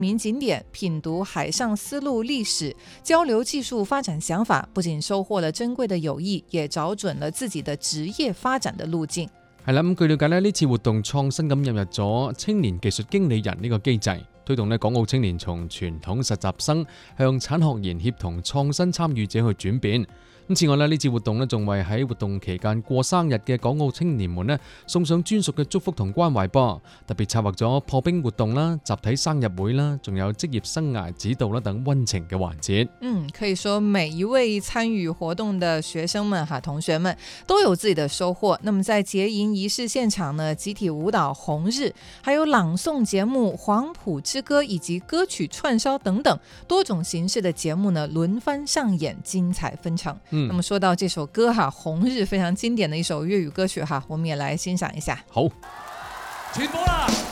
名景点，品讀海上絲路歷史，交流技術發展想法，不僅收穫了珍貴的友誼，也找準了自己的職業發展的路徑。 係啦，咁據了解呢次活動創新咁引入咗青年技術經理人呢個機制，推動港澳青年從傳統實習生向產學研協同創新參與者去轉變。咁此外呢次活動仲為喺活動期間過生日嘅港澳青年們送上專屬嘅祝福同關懷噃，特別策劃咗破冰活動啦、集體生日會啦，仲有職業生涯指導啦等溫情嘅環節。 可以說每一位參與活動的學生們同學們都有自己的收穫。那麼在結營儀式現場呢，集體舞蹈紅日，還有朗誦節目黃埔之歌，以及歌曲串燒等等多種形式的節目呢輪番上演，精彩紛呈。那麼說到這首歌紅日非常經典的一首粵語歌曲我們也來欣賞一下。 好， 全部啦！